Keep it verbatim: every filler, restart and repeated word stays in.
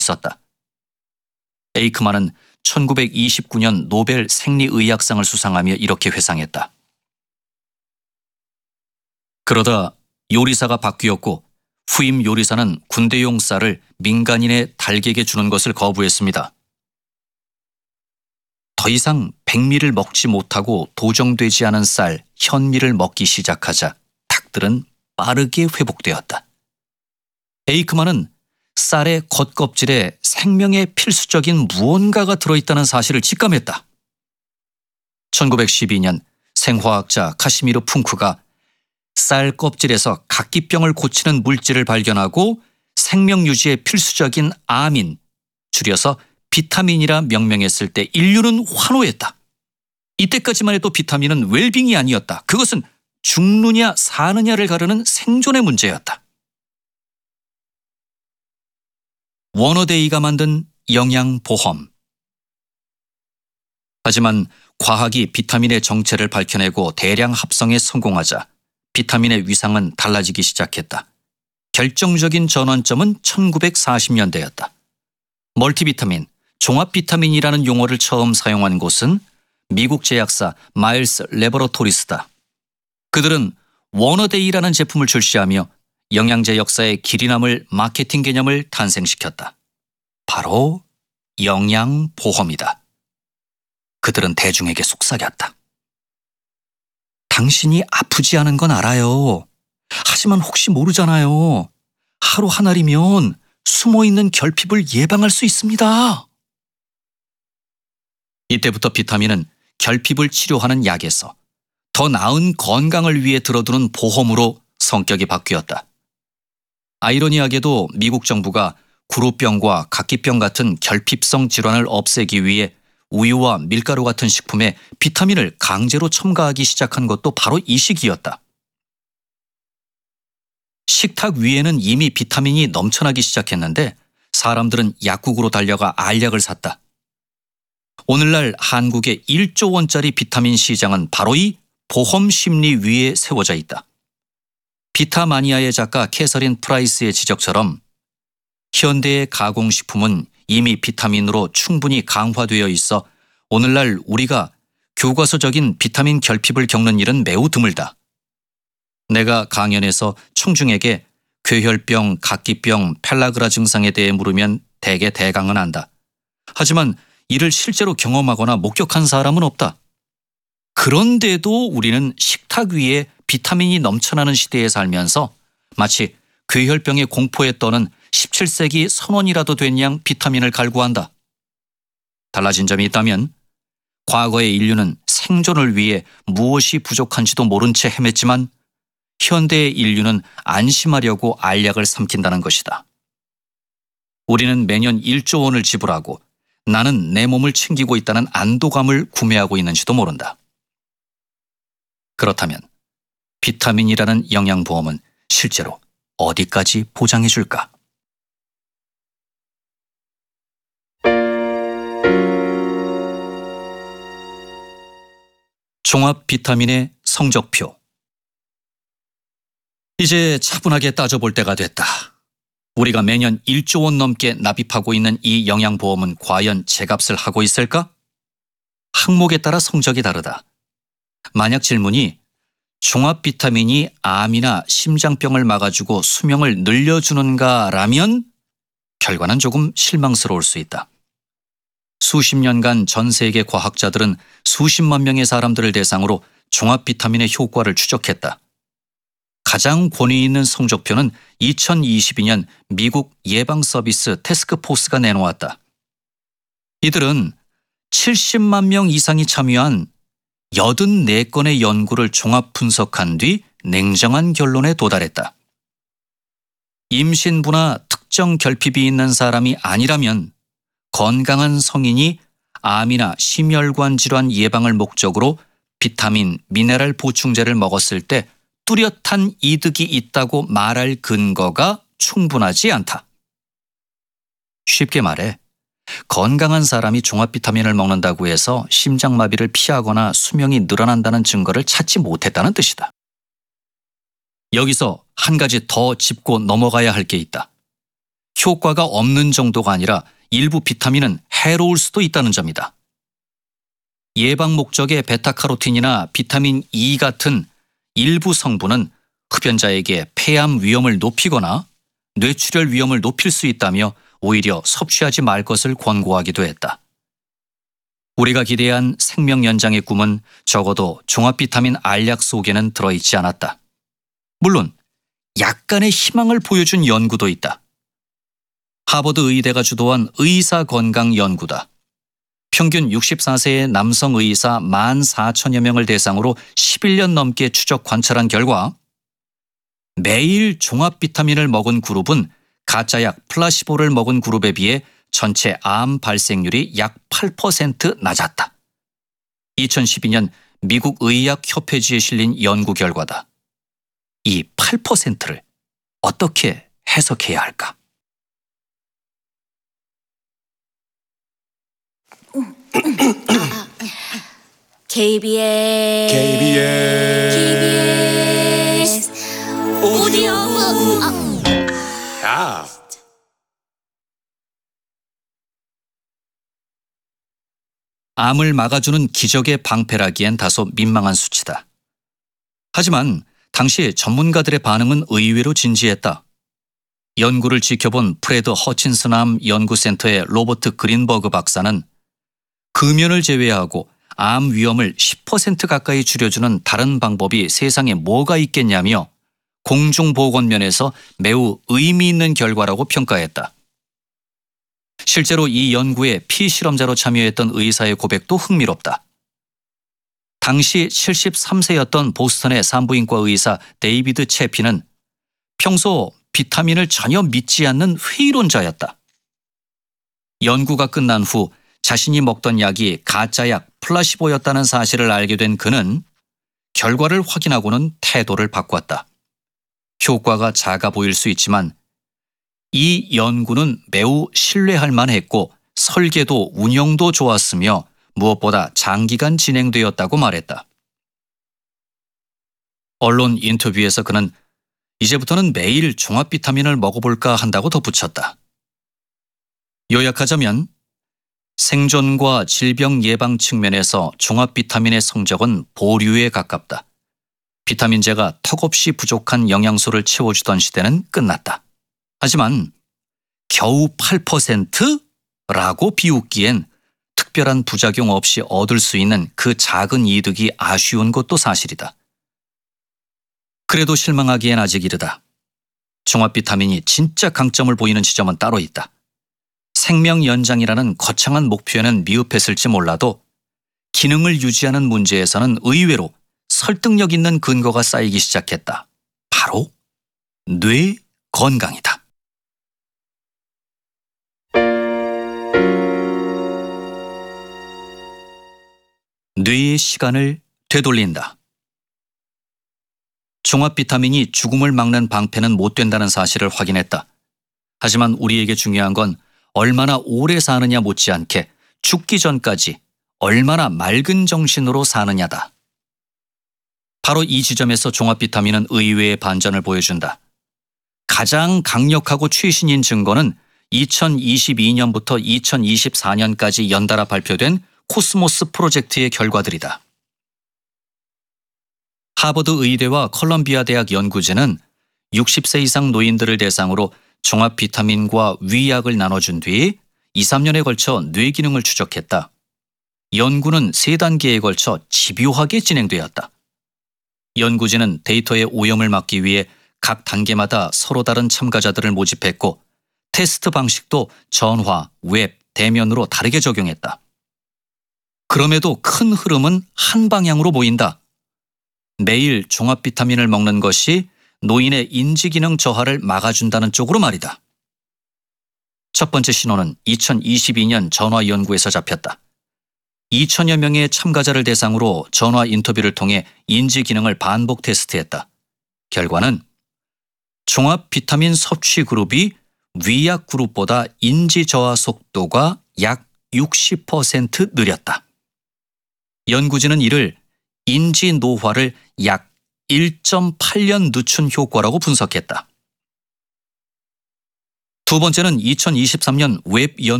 있었다. 에이크만은 천구백이십구 년 노벨 생리의학상을 수상하며 이렇게 회상했다. 그러다 요리사가 바뀌었고 후임 요리사는 군대용 쌀을 민간인의 닭에게 주는 것을 거부했습니다. 더 이상 백미를 먹지 못하고 도정되지 않은 쌀, 현미를 먹기 시작하자 닭들은 빠르게 회복되었다. 에이크만은 쌀의 겉껍질에 생명의 필수적인 무언가가 들어있다는 사실을 직감했다. 천구백십이 년 생화학자 카시미르 풍크가 쌀 껍질에서 각기병을 고치는 물질을 발견하고 생명 유지에 필수적인 아민, 줄여서 비타민이라 명명했을 때 인류는 환호했다. 이때까지만 해도 비타민은 웰빙이 아니었다. 그것은 죽느냐 사느냐를 가르는 생존의 문제였다. 워너데이가 만든 영양보험. 하지만 과학이 비타민의 정체를 밝혀내고 대량 합성에 성공하자 비타민의 위상은 달라지기 시작했다. 결정적인 전환점은 천구백사십 년대였다. 멀티비타민, 종합비타민이라는 용어를 처음 사용한 곳은 미국 제약사 마일스 레버러토리스다. 그들은 워너데이라는 제품을 출시하며 영양제 역사의 길이 남을 마케팅 개념을 탄생시켰다. 바로 영양보험이다. 그들은 대중에게 속삭였다. 당신이 아프지 않은 건 알아요. 하지만 혹시 모르잖아요. 하루 한 알이면 숨어있는 결핍을 예방할 수 있습니다. 이때부터 비타민은 결핍을 치료하는 약에서 더 나은 건강을 위해 들어두는 보험으로 성격이 바뀌었다. 아이러니하게도 미국 정부가 구루병과 각기병 같은 결핍성 질환을 없애기 위해 우유와 밀가루 같은 식품에 비타민을 강제로 첨가하기 시작한 것도 바로 이 시기였다. 식탁 위에는 이미 비타민이 넘쳐나기 시작했는데 사람들은 약국으로 달려가 알약을 샀다. 오늘날 한국의 일조 원짜리 비타민 시장은 바로 이 보험 심리 위에 세워져 있다. 비타마니아의 작가 캐서린 프라이스의 지적처럼 현대의 가공식품은 이미 비타민으로 충분히 강화되어 있어 오늘날 우리가 교과서적인 비타민 결핍을 겪는 일은 매우 드물다. 내가 강연에서 청중에게 괴혈병, 각기병, 펠라그라 증상에 대해 물으면 대개 대강은 안다. 하지만 이를 실제로 경험하거나 목격한 사람은 없다. 그런데도 우리는 식탁 위에 비타민이 넘쳐나는 시대에 살면서 마치 괴혈병의 공포에 떠는 십칠 세기 선원이라도 된 양 비타민을 갈구한다. 달라진 점이 있다면 과거의 인류는 생존을 위해 무엇이 부족한지도 모른 채 헤맸지만 현대의 인류는 안심하려고 알약을 삼킨다는 것이다. 우리는 매년 일조 원을 지불하고 나는 내 몸을 챙기고 있다는 안도감을 구매하고 있는지도 모른다. 그렇다면 비타민이라는 영양보험은 실제로 어디까지 보장해 줄까? 종합 비타민의 성적표. 이제 차분하게 따져볼 때가 됐다. 우리가 매년 일조 원 넘게 납입하고 있는 이 영양보험은 과연 제값을 하고 있을까? 항목에 따라 성적이 다르다. 만약 질문이 종합 비타민이 암이나 심장병을 막아주고 수명을 늘려주는가라면 결과는 조금 실망스러울 수 있다. 수십 년간 전 세계 과학자들은 수십만 명의 사람들을 대상으로 종합 비타민의 효과를 추적했다. 가장 권위 있는 성적표는 이천이십이 년 미국 예방서비스 태스크포스가 내놓았다. 이들은 칠십만 명 이상이 참여한 팔십사 건의 연구를 종합 분석한 뒤 냉정한 결론에 도달했다. 임신부나 특정 결핍이 있는 사람이 아니라면 건강한 성인이 암이나 심혈관 질환 예방을 목적으로 비타민, 미네랄 보충제를 먹었을 때 뚜렷한 이득이 있다고 말할 근거가 충분하지 않다. 쉽게 말해 건강한 사람이 종합 비타민을 먹는다고 해서 심장마비를 피하거나 수명이 늘어난다는 증거를 찾지 못했다는 뜻이다. 여기서 한 가지 더 짚고 넘어가야 할 게 있다. 효과가 없는 정도가 아니라 일부 비타민은 해로울 수도 있다는 점이다. 예방 목적의 베타카로틴이나 비타민 E 같은 일부 성분은 흡연자에게 폐암 위험을 높이거나 뇌출혈 위험을 높일 수 있다며 오히려 섭취하지 말 것을 권고하기도 했다. 우리가 기대한 생명 연장의 꿈은 적어도 종합 비타민 알약 속에는 들어있지 않았다. 물론 약간의 희망을 보여준 연구도 있다. 하버드 의대가 주도한 의사 건강 연구다. 평균 육십사 세의 남성 의사 만 사천여 명을 대상으로 십일 년 넘게 추적 관찰한 결과 매일 종합 비타민을 먹은 그룹은 가짜약 플라시보를 먹은 그룹에 비해 전체 암 발생률이 약 팔 퍼센트 낮았다. 이천십이 년 미국 의학협회지에 실린 연구 결과다. 이 팔 퍼센트를 어떻게 해석해야 할까? 케이비에스 케이비에스 케이비에스 오디오북 아, 야 암을 막아주는 기적의 방패라기엔 다소 민망한 수치다. 하지만 당시 전문가들의 반응은 의외로 진지했다. 연구를 지켜본 프레드 허친슨 암 연구센터의 로버트 그린버그 박사는 금연을 제외하고 암 위험을 십 퍼센트 가까이 줄여주는 다른 방법이 세상에 뭐가 있겠냐며 공중보건 면에서 매우 의미 있는 결과라고 평가했다. 실제로 이 연구에 피실험자로 참여했던 의사의 고백도 흥미롭다. 당시 칠십삼 세였던 보스턴의 산부인과 의사 데이비드 채피는 평소 비타민을 전혀 믿지 않는 회의론자였다. 연구가 끝난 후 자신이 먹던 약이 가짜약 플라시보였다는 사실을 알게 된 그는 결과를 확인하고는 태도를 바꿨다. 효과가 작아 보일 수 있지만 이 연구는 매우 신뢰할 만했고 설계도 운영도 좋았으며 무엇보다 장기간 진행되었다고 말했다. 언론 인터뷰에서 그는 이제부터는 매일 종합 비타민을 먹어볼까 한다고 덧붙였다. 요약하자면 생존과 질병 예방 측면에서 종합 비타민의 성적은 보류에 가깝다. 비타민제가 턱없이 부족한 영양소를 채워주던 시대는 끝났다. 하지만 겨우 팔 퍼센트라고 비웃기엔 특별한 부작용 없이 얻을 수 있는 그 작은 이득이 아쉬운 것도 사실이다. 그래도 실망하기엔 아직 이르다. 종합 비타민이 진짜 강점을 보이는 지점은 따로 있다. 생명 연장이라는 거창한 목표에는 미흡했을지 몰라도 기능을 유지하는 문제에서는 의외로 설득력 있는 근거가 쌓이기 시작했다. 바로 뇌 건강이다. 뇌의 시간을 되돌린다. 종합 비타민이 죽음을 막는 방패는 못 된다는 사실을 확인했다. 하지만 우리에게 중요한 건 얼마나 오래 사느냐 못지않게 죽기 전까지 얼마나 맑은 정신으로 사느냐다. 바로 이 지점에서 종합 비타민은 의외의 반전을 보여준다. 가장 강력하고 최신인 증거는 이천이십이 년부터 이천이십사 년까지 연달아 발표된 코스모스 프로젝트의 결과들이다. 하버드 의대와 컬럼비아 대학 연구진은 육십 세 이상 노인들을 대상으로 종합 비타민과 위약을 나눠준 뒤 이, 삼 년에 걸쳐 뇌 기능을 추적했다. 연구는 세 단계에 걸쳐 집요하게 진행되었다. 연구진은 데이터의 오염을 막기 위해 각 단계마다 서로 다른 참가자들을 모집했고 테스트 방식도 전화, 웹, 대면으로 다르게 적용했다. 그럼에도 큰 흐름은 한 방향으로 보인다. 매일 종합 비타민을 먹는 것이 노인의 인지기능 저하를 막아준다는 쪽으로 말이다. 첫 번째 신호는 이천이십이 년 전화 연구에서 잡혔다. 이천여 명의 참가자를 대상으로 전화 인터뷰를 통해 인지기능을 반복 테스트했다. 결과는 종합 비타민 섭취 그룹이 위약 그룹보다 인지 저하 속도가 약 육십 퍼센트 느렸다. 연구진은 이를 인지 노화를 약 일 점 팔 년 늦춘 효과라고 분석했다. 두 번째 신호는 이천이십이 년 전화 연구에서 잡혔다. 이천여 명의 참가자를 대상으로 전화 인터뷰를 통해 인지기능을 반복 테스트했다. 결과는 종합 비타민 섭취 그룹이 위약 그룹보다 인지 저하 속도가 약 육십 퍼센트 느렸다. 연구진은 이를 인지 노화를 약 일 점 팔 년 늦춘 효과라고 분석했다. 두 번째는 이천이십삼 년 웹 연